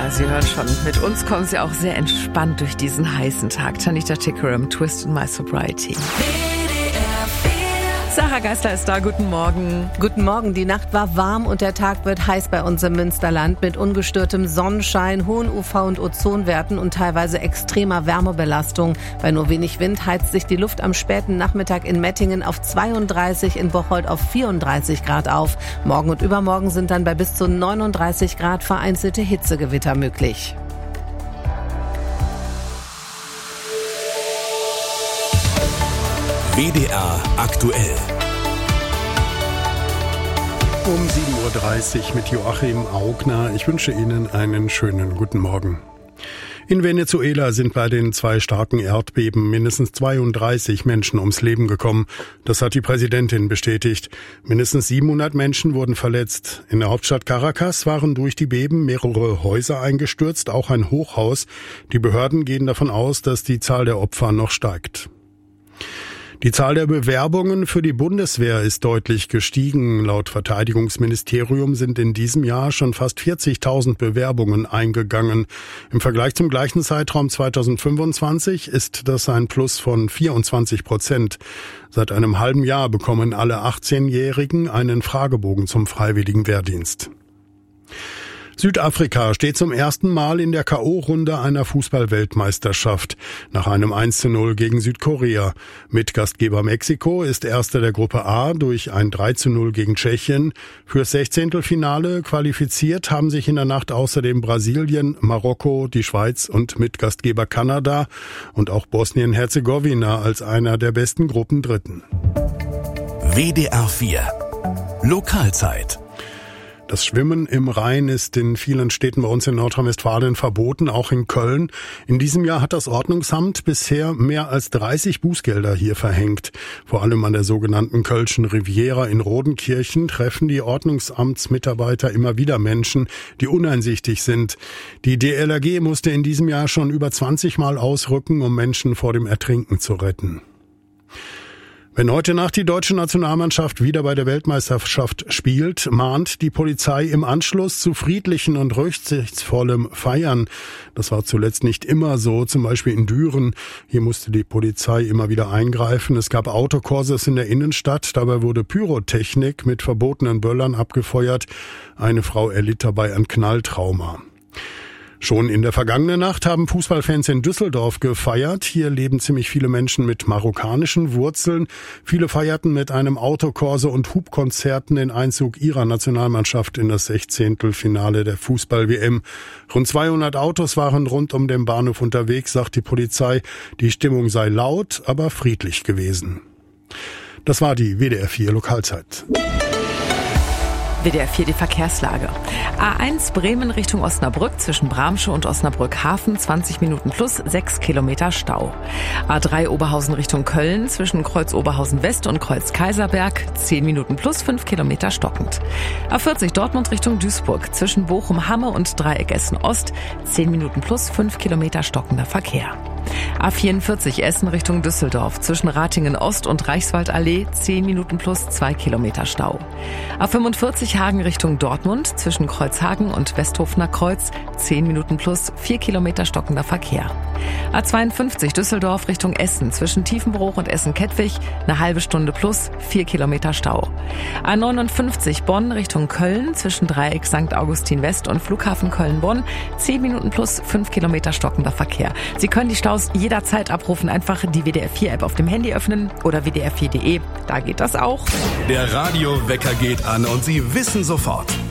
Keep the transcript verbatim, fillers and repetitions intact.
Ja, Sie hören schon, mit uns kommen Sie auch sehr entspannt durch diesen heißen Tag. Tanita Tikaram, Twist in My Sobriety. Sarah Geisler ist da, guten Morgen. Guten Morgen, die Nacht war warm und der Tag wird heiß bei uns im Münsterland mit ungestörtem Sonnenschein, hohen U V- und Ozonwerten und teilweise extremer Wärmebelastung. Bei nur wenig Wind heizt sich die Luft am späten Nachmittag in Mettingen auf zweiunddreißig, in Bocholt auf vierunddreißig Grad auf. Morgen und übermorgen sind dann bei bis zu neununddreißig Grad vereinzelte Hitzegewitter möglich. W D R aktuell. Um sieben Uhr dreißig mit Joachim Augner. Ich wünsche Ihnen einen schönen guten Morgen. In Venezuela sind bei den zwei starken Erdbeben mindestens zweiunddreißig Menschen ums Leben gekommen. Das hat die Präsidentin bestätigt. Mindestens siebenhundert Menschen wurden verletzt. In der Hauptstadt Caracas waren durch die Beben mehrere Häuser eingestürzt, auch ein Hochhaus. Die Behörden gehen davon aus, dass die Zahl der Opfer noch steigt. Die Zahl der Bewerbungen für die Bundeswehr ist deutlich gestiegen. Laut Verteidigungsministerium sind in diesem Jahr schon fast vierzigtausend Bewerbungen eingegangen. Im Vergleich zum gleichen Zeitraum zweitausendfünfundzwanzig ist das ein Plus von vierundzwanzig Prozent. Seit einem halben Jahr bekommen alle achtzehnjährigen einen Fragebogen zum freiwilligen Wehrdienst. Südafrika steht zum ersten Mal in der K O-Runde einer Fußball-Weltmeisterschaft nach einem eins zu null gegen Südkorea. Mitgastgeber Mexiko ist Erster der Gruppe A durch ein drei zu null gegen Tschechien. Fürs Sechzehntelfinale qualifiziert haben sich in der Nacht außerdem Brasilien, Marokko, die Schweiz und Mitgastgeber Kanada und auch Bosnien-Herzegowina als einer der besten Gruppendritten. W D R vier Lokalzeit. Das Schwimmen im Rhein ist in vielen Städten bei uns in Nordrhein-Westfalen verboten, auch in Köln. In diesem Jahr hat das Ordnungsamt bisher mehr als dreißig Bußgelder hier verhängt. Vor allem an der sogenannten Kölschen Riviera in Rodenkirchen treffen die Ordnungsamtsmitarbeiter immer wieder Menschen, die uneinsichtig sind. Die D L R G musste in diesem Jahr schon über zwanzig Mal ausrücken, um Menschen vor dem Ertrinken zu retten. Wenn heute Nacht die deutsche Nationalmannschaft wieder bei der Weltmeisterschaft spielt, mahnt die Polizei im Anschluss zu friedlichen und rücksichtsvollem Feiern. Das war zuletzt nicht immer so, zum Beispiel in Düren. Hier musste die Polizei immer wieder eingreifen. Es gab Autokorsos in der Innenstadt. Dabei wurde Pyrotechnik mit verbotenen Böllern abgefeuert. Eine Frau erlitt dabei ein Knalltrauma. Schon in der vergangenen Nacht haben Fußballfans in Düsseldorf gefeiert. Hier leben ziemlich viele Menschen mit marokkanischen Wurzeln. Viele feierten mit einem Autokorso und Hubkonzerten den Einzug ihrer Nationalmannschaft in das Sechzehntelfinale der Fußball-W M. Rund zweihundert Autos waren rund um den Bahnhof unterwegs, sagt die Polizei. Die Stimmung sei laut, aber friedlich gewesen. Das war die W D R vier Lokalzeit. W D R vier die Verkehrslage. A eins Bremen Richtung Osnabrück zwischen Bramsche und Osnabrück Hafen zwanzig Minuten plus sechs Kilometer Stau. A drei Oberhausen Richtung Köln zwischen Kreuz Oberhausen West und Kreuz Kaiserberg zehn Minuten plus fünf Kilometer stockend. A vierzig Dortmund Richtung Duisburg zwischen Bochum Hamme und Dreieck Essen Ost zehn Minuten plus fünf Kilometer stockender Verkehr. A vierundvierzig Essen Richtung Düsseldorf zwischen Ratingen Ost und Reichswaldallee zehn Minuten plus zwei Kilometer Stau. A fünfundvierzig Hagen Richtung Dortmund zwischen Kreuzhagen und Westhofener Kreuz zehn Minuten plus vier Kilometer stockender Verkehr. A zweiundfünfzig Düsseldorf Richtung Essen zwischen Tiefenbruch und Essen-Kettwig eine halbe Stunde plus vier Kilometer Stau. A neunundfünfzig Bonn Richtung Köln zwischen Dreieck Sankt Augustin West und Flughafen Köln-Bonn zehn Minuten plus fünf Kilometer stockender Verkehr. Sie können die Staus jederzeit abrufen, einfach die W D R vier App auf dem Handy öffnen oder w d r vier punkt d e, da geht das auch. Der Radiowecker geht an und Sie wissen sofort,